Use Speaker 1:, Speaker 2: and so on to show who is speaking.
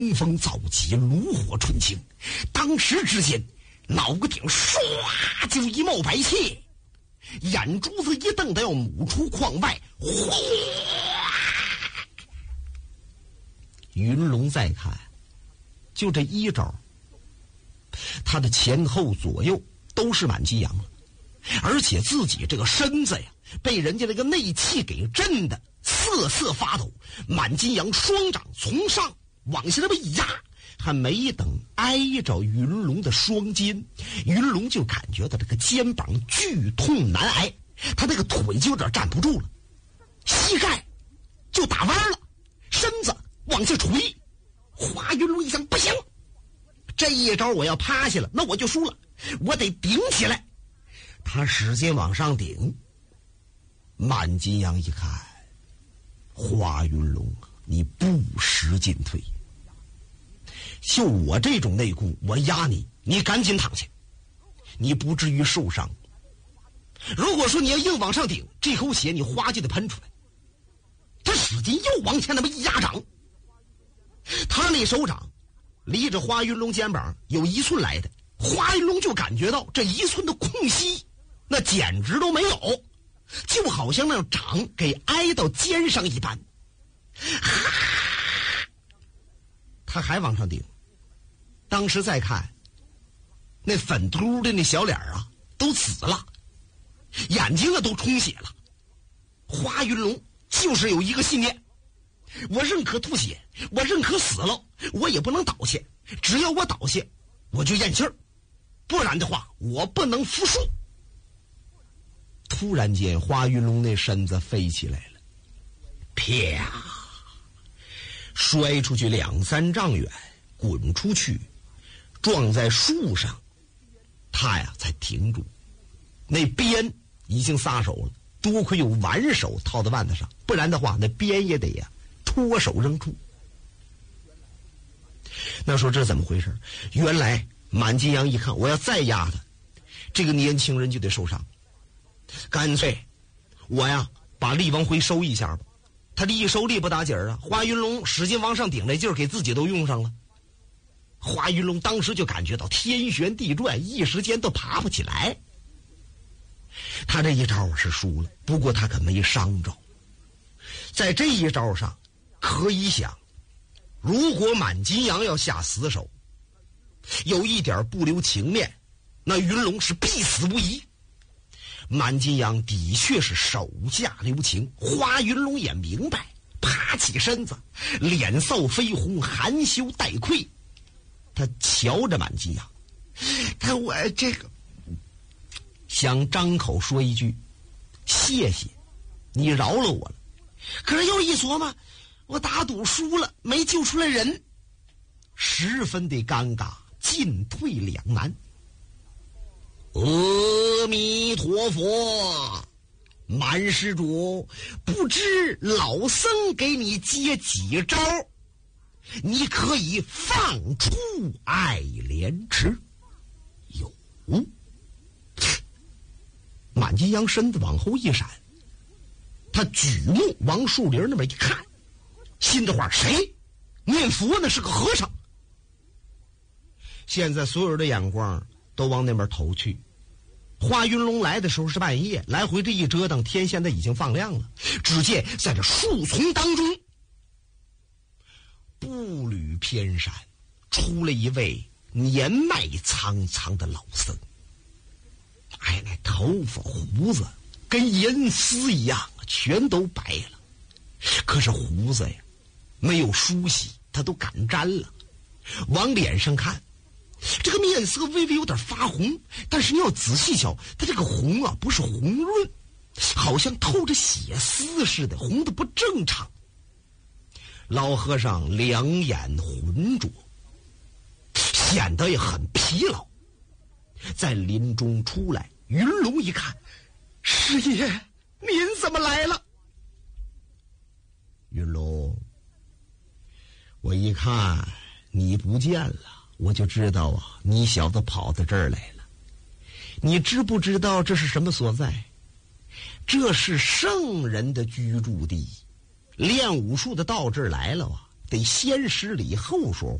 Speaker 1: 风躁急，炉火纯青。当时之间，脑瓜顶唰就一冒白气，眼珠子一瞪得要母出眶外，哗！云龙再看，就这一招，他的前后左右都是满金阳了，而且自己这个身子呀，被人家那个内气给震的瑟瑟发抖。满金阳双掌从上往下那么一压，还没等挨着云龙的双肩，云龙就感觉到这个肩膀剧痛难挨，他那个腿就有点站不住了，膝盖就打弯了，身子往下垂。华云龙一想，不行，这一招我要趴下了，那我就输了，我得顶起来。他使劲往上顶。满金阳一看，华云龙，你不识进退，就我这种内功，我压你，你赶紧躺下，你不至于受伤。如果说你要硬往上顶，这口血你哗就得喷出来。他使劲又往前那么一压掌，他那手掌离着华云龙肩膀有1寸来的，华云龙就感觉到这1寸的空隙，那简直都没有，就好像那掌给挨到肩上一般。他还往上顶。当时再看，那粉秃的那小脸啊都紫了，眼睛啊都充血了。华云龙就是有一个信念，我认可吐血，我认可死了，我也不能倒下，只要我倒下我就咽气儿，不然的话我不能服输。突然间华云龙那身子飞起来了，啪，摔出去2、3丈远，滚出去，撞在树上，他呀才停住。那鞭已经撒手了，多亏有挽手套在腕子上，不然的话那鞭也得呀脱手扔出。那说这怎么回事？原来满金阳一看，我要再压他，这个年轻人就得受伤，干脆我呀把力往回收一下吧。他这一收力不打紧啊，华云龙使劲往上顶来劲儿给自己都用上了。华云龙当时就感觉到天旋地转，一时间都爬不起来。他这一招是输了，不过他可没伤着。在这一招上可以想，如果满金阳要下死手，有一点不留情面，那云龙是必死无疑。满金阳的确是手下留情，华云龙也明白，爬起身子，脸色绯红，含羞带愧。他瞧着满金阳，他我这个想张口说一句谢谢你饶了我了，可是又一琢磨，我打赌输了，没救出来人，十分的尴尬，进退两难。阿弥陀佛，满施主，不知老僧给你接几招，你可以放出爱莲池。有。满金阳身子往后一闪，他举目往树林那边一看，心的话，谁念佛那是个和尚。现在所有的眼光都往那边投去。华云龙来的时候是半夜，来回这一折腾，天现在已经放亮了。只见在这树丛当中，步履偏闪，出了一位年迈苍苍的老僧。哎，那头发胡子跟银丝一样，全都白了。可是胡子呀，没有梳洗，他都敢沾了。往脸上看，这个面色微微有点发红，但是你要仔细瞧，他这个红啊，不是红润，好像透着血丝似的，红的不正常。老和尚两眼浑浊，显得也很疲劳。在林中出来，云龙一看，师爷，您怎么来了？云龙，我一看你不见了，我就知道啊，你小子跑到这儿来了。你知不知道这是什么所在？这是圣人的居住地，练武术的到这儿来了啊， 得先施礼后说